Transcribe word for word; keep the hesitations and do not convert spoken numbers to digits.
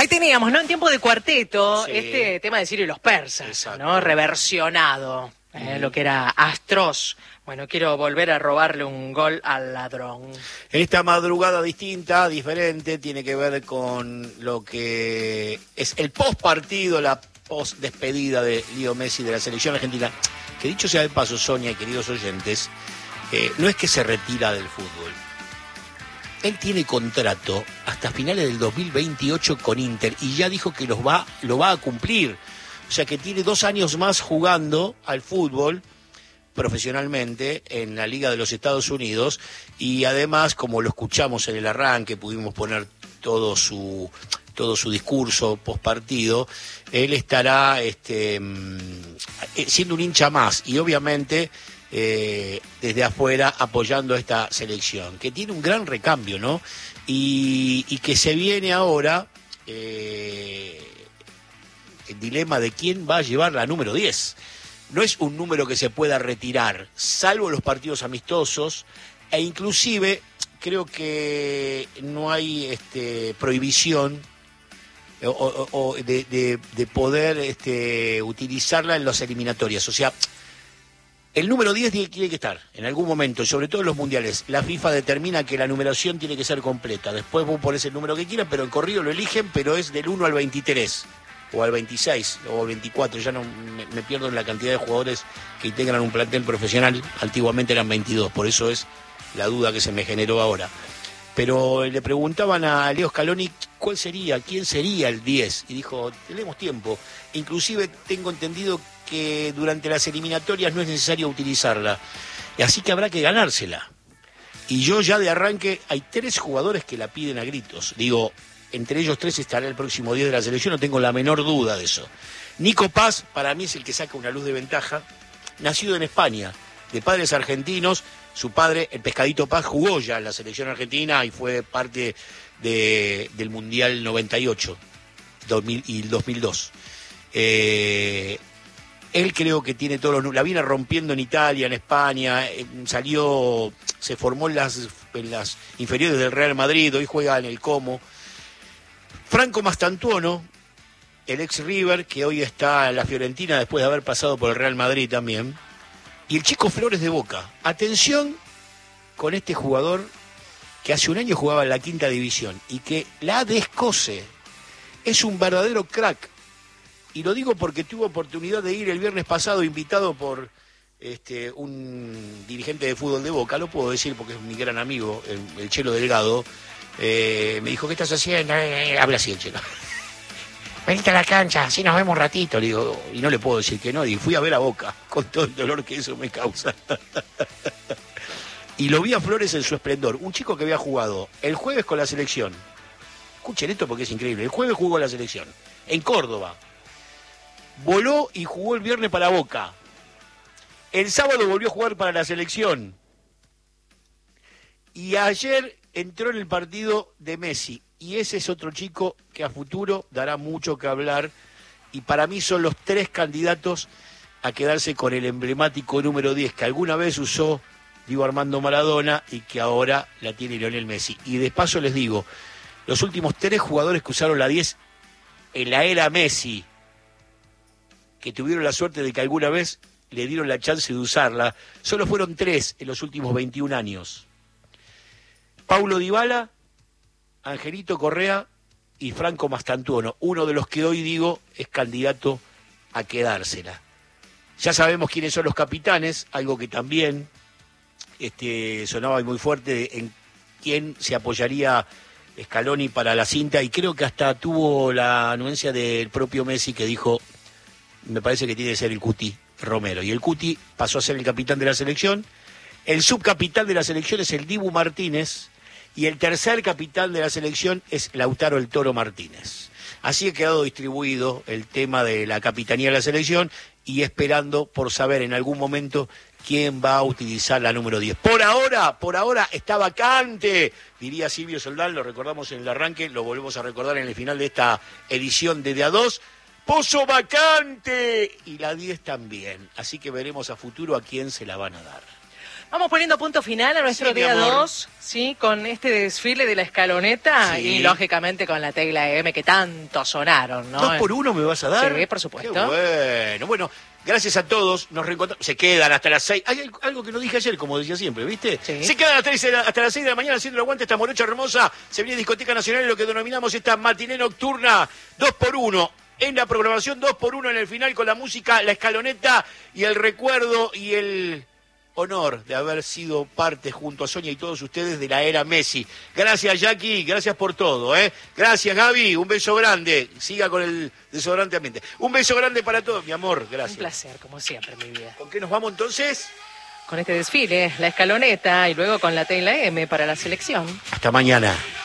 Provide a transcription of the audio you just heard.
Ahí teníamos, ¿no? En tiempo de cuarteto, Sí. este tema de Sirio y los persas, Exacto. ¿no? Reversionado, eh, Mm. lo que era Astros. Bueno, quiero volver a robarle un gol al ladrón. En esta madrugada distinta, diferente, tiene que ver con lo que es el post partido, la post despedida de Leo Messi de la selección argentina. Que dicho sea de paso, Sonia y queridos oyentes, eh, no es que se retira del fútbol. Él tiene contrato hasta finales del dos mil veintiocho con Inter y ya dijo que los va, lo va a cumplir. O sea que tiene dos años más jugando al fútbol profesionalmente en la Liga de los Estados Unidos y además, como lo escuchamos en el arranque, pudimos poner todo su todo su discurso post partido, él estará este, siendo un hincha más y obviamente eh, desde afuera apoyando a esta selección, que tiene un gran recambio, ¿no? Y, y que se viene ahora eh, el dilema de quién va a llevar la número diez. No es un número que se pueda retirar, salvo los partidos amistosos, e inclusive creo que no hay este, prohibición o, o, o de, de, de poder este, utilizarla en las eliminatorias. O sea, el número diez tiene que estar en algún momento, sobre todo en los mundiales. La FIFA determina que la numeración tiene que ser completa. Después vos ponés el número que quieras, pero en corrido lo eligen, pero es del uno al veintitrés. O al veintiséis, o al veinticuatro, ya no me, me pierdo en la cantidad de jugadores que integran un plantel profesional. Antiguamente eran veintidós, por eso es la duda que se me generó ahora. Pero le preguntaban a Leo Scaloni cuál sería, quién sería el diez, y dijo, tenemos tiempo. Inclusive tengo entendido que durante las eliminatorias no es necesario utilizarla, y así que habrá que ganársela. Y yo ya de arranque, hay tres jugadores que la piden a gritos, digo, entre ellos tres estará el próximo diez de la selección, no tengo la menor duda de eso. Nico Paz, para mí es el que saca una luz de ventaja, nacido en España, de padres argentinos, su padre, el Pescadito Paz, jugó ya en la selección argentina y fue parte de, del Mundial noventa y ocho dos mil, y el dos mil dos. Eh, él creo que tiene todos los... La viene rompiendo en Italia, en España, eh, salió, se formó en las, en las inferiores del Real Madrid, hoy juega en el Como. Franco Mastantuono, el ex River, que hoy está en la Fiorentina después de haber pasado por el Real Madrid también. Y el Chico Flores de Boca. Atención con este jugador que hace un año jugaba en la quinta división y que la descoce. Es un verdadero crack. Y lo digo porque tuve oportunidad de ir el viernes pasado invitado por este, un dirigente de fútbol de Boca. Lo puedo decir porque es mi gran amigo, el, el Chelo Delgado. Eh, me dijo, ¿qué estás haciendo? Eh, habla así el Chelo. Venite a la cancha, así nos vemos un ratito. Le digo, y no le puedo decir que no. Y fui a ver a Boca, con todo el dolor que eso me causa. Y lo vi a Flores en su esplendor. Un chico que había jugado el jueves con la selección. Escuchen esto porque es increíble. El jueves jugó la selección, en Córdoba. Voló y jugó el viernes para Boca. El sábado volvió a jugar para la selección. Y ayer entró en el partido de Messi. Y ese es otro chico que a futuro dará mucho que hablar. Y para mí son los tres candidatos a quedarse con el emblemático número diez que alguna vez usó Diego Armando Maradona y que ahora la tiene Lionel Messi. Y de paso les digo, los últimos tres jugadores que usaron la diez en la era Messi, que tuvieron la suerte de que alguna vez le dieron la chance de usarla, solo fueron tres en los últimos veintiún años. Paulo Dybala, Angelito Correa y Franco Mastantuono, uno de los que hoy digo es candidato a quedársela. Ya sabemos quiénes son los capitanes, algo que también este, sonaba muy fuerte en quién se apoyaría Scaloni para la cinta, y creo que hasta tuvo la anuencia del propio Messi que dijo, me parece que tiene que ser el Cuti Romero, y el Cuti pasó a ser el capitán de la selección. El subcapitán de la selección es el Dibu Martínez, y el tercer capitán de la selección es Lautaro el Toro Martínez. Así ha quedado distribuido el tema de la capitanía de la selección y esperando por saber en algún momento quién va a utilizar la número diez. Por ahora, por ahora está vacante, diría Silvio Soldán, lo recordamos en el arranque, lo volvemos a recordar en el final de esta edición de De A dos. Pozo vacante y la diez también. Así que veremos a futuro a quién se la van a dar. Vamos poniendo punto final a nuestro Sí, mi día amor. dos, ¿sí? Con este desfile de la escaloneta Sí. y, lógicamente, con la tecla M que tanto sonaron, ¿no? ¿Dos por uno me vas a dar? Sí, por supuesto. Qué bueno. Bueno, gracias a todos. Nos reencontramos. Se quedan hasta las seis. Hay algo- algo que no dije ayer, como decía siempre, ¿viste? Sí. Se quedan hasta, hasta las seis de la mañana haciendo el aguante esta morocha hermosa. Se viene Discoteca Nacional y lo que denominamos esta matiné nocturna dos por uno. En la programación dos por uno en el final con la música, la escaloneta y el recuerdo y el honor de haber sido parte junto a Sonia y todos ustedes de la era Messi. Gracias, Jackie, gracias por todo, ¿eh? Gracias, Gaby, un beso grande. Siga con el desodorante ambiente. Un beso grande para todos, mi amor, gracias. Un placer, como siempre, mi vida. ¿Con qué nos vamos entonces? Con este desfile, la escaloneta y luego con la tecla M para la selección. Hasta mañana.